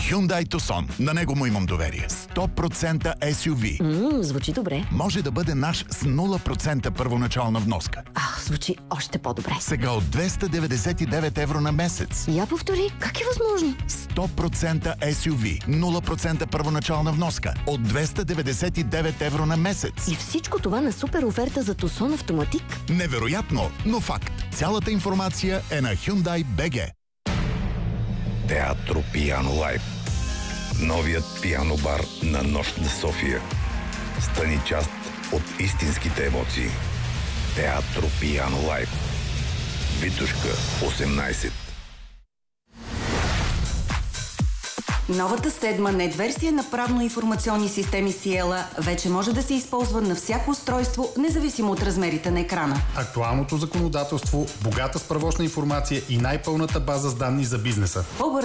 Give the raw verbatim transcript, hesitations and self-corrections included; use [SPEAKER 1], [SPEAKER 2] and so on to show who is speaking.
[SPEAKER 1] Hyundai Tucson. На него му имам доверие. сто процента ес ю ви.
[SPEAKER 2] Ммм, звучи добре.
[SPEAKER 1] Може да бъде наш с нула процента първоначална вноска.
[SPEAKER 2] Ах, звучи още по-добре.
[SPEAKER 1] Сега от двеста деветдесет и девет евро на месец.
[SPEAKER 2] Я повтори, как е възможно?
[SPEAKER 1] сто процента ес ю ви. нула процента първоначална вноска. От двеста деветдесет и девет евро на месец.
[SPEAKER 2] И всичко това на супер оферта за Tucson Автоматик?
[SPEAKER 1] Невероятно, но факт. Цялата информация е на Hyundai би джи.
[SPEAKER 3] Театро Пиано Лайв. Новият пиано бар на Нощ на София. Стани част от истинските емоции. Театро Пиано Лайв. Витушка осемнайсет.
[SPEAKER 4] Новата седма нет версия на правно-информационни системи Сиела вече може да се използва на всяко устройство, независимо от размерите на екрана.
[SPEAKER 5] Актуалното законодателство, богата справочна информация и най-пълната база с данни за бизнеса.